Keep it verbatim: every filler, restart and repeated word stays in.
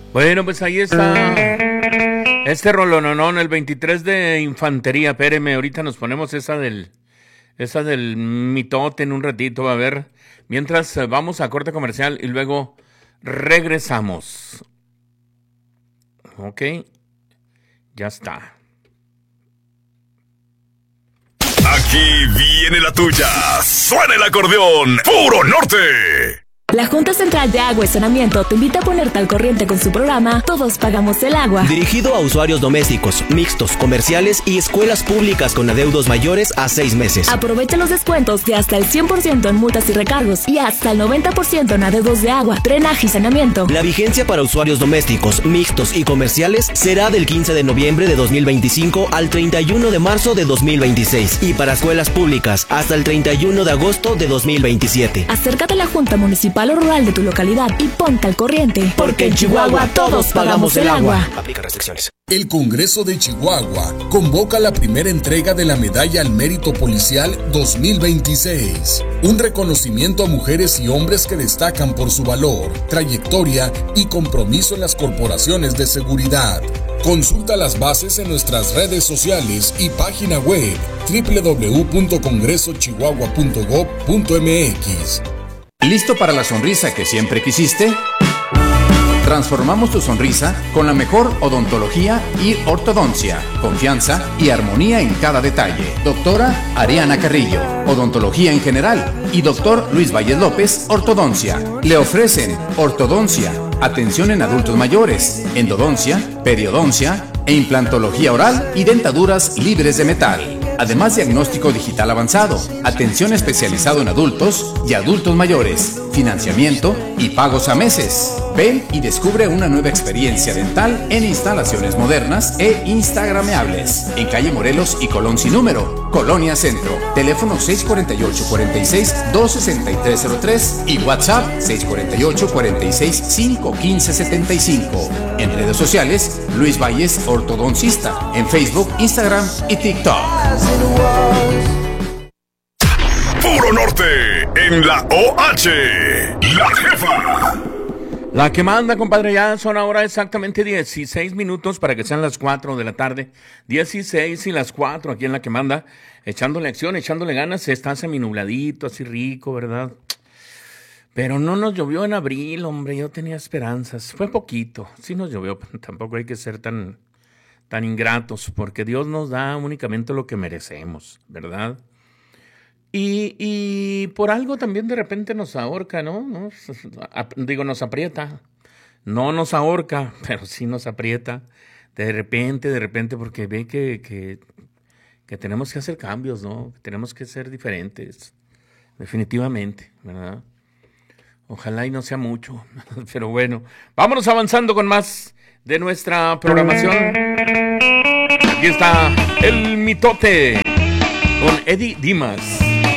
Bueno, pues ahí está este rolononón, el veintitrés de Infantería. Espéreme, ahorita nos ponemos esa del esa del mitote en un ratito, va a ver. Mientras eh, vamos a corte comercial y luego regresamos. Ok, ya está. Aquí viene la tuya. Suena el acordeón. ¡Puro norte! La Junta Central de Agua y Saneamiento te invita a ponerte al corriente con su programa Todos Pagamos el Agua. Dirigido a usuarios domésticos, mixtos, comerciales y escuelas públicas con adeudos mayores a seis meses. Aprovecha los descuentos de hasta el cien por ciento en multas y recargos y hasta el noventa por ciento en adeudos de agua, drenaje y saneamiento. La vigencia para usuarios domésticos, mixtos y comerciales será del quince de noviembre de dos mil veinticinco al treinta y uno de marzo de dos mil veintiséis y para escuelas públicas hasta el treinta y uno de agosto de dos mil veintisiete. Acércate a la Junta Municipal o rural de tu localidad y ponte al corriente, porque en Chihuahua todos pagamos el agua. Aplica restricciones. El Congreso de Chihuahua convoca la primera entrega de la Medalla al Mérito Policial dos mil veintiséis, un reconocimiento a mujeres y hombres que destacan por su valor, trayectoria y compromiso en las corporaciones de seguridad. Consulta las bases en nuestras redes sociales y página web doble u doble u doble u punto congreso chihuahua punto gob punto m x. ¿Listo para la sonrisa que siempre quisiste? Transformamos tu sonrisa con la mejor odontología y ortodoncia, confianza y armonía en cada detalle. Doctora Ariana Carrillo, odontología en general, y doctor Luis Valles López, ortodoncia. Le ofrecen ortodoncia, atención en adultos mayores, endodoncia, periodoncia e implantología oral y dentaduras libres de metal. Además, diagnóstico digital avanzado, atención especializado en adultos y adultos mayores, financiamiento y pagos a meses. Ven y descubre una nueva experiencia dental en instalaciones modernas e instagrameables. En calle Morelos y Colón sin número, Colonia Centro. Teléfono seis cuatro ocho, cuatro seis, dos seis tres cero tres y WhatsApp seis cuatro ocho, cuatro seis, cinco uno cinco siete cinco. En redes sociales, Luis Valles Ortodoncista. En Facebook, Instagram y TikTok. Puro norte en la O H. La jefa. La que manda, compadre, ya son ahora exactamente dieciséis minutos para que sean las cuatro de la tarde. dieciséis y las cuatro aquí en La que manda, echándole acción, echándole ganas. Está seminubladito, así rico, ¿verdad? Pero no nos llovió en abril, hombre, yo tenía esperanzas. Fue poquito, sí nos llovió, pero tampoco hay que ser tan, tan ingratos, porque Dios nos da únicamente lo que merecemos, ¿verdad? Y, y por algo también de repente nos ahorca, ¿no? ¿no? Digo, nos aprieta. No nos ahorca, pero sí nos aprieta. De repente, de repente, porque ve que, que, que tenemos que hacer cambios, ¿no? Que tenemos que ser diferentes. Definitivamente, ¿verdad? Ojalá y no sea mucho. Pero bueno, vámonos avanzando con más de nuestra programación. Aquí está el mitote con Eddie Dimas.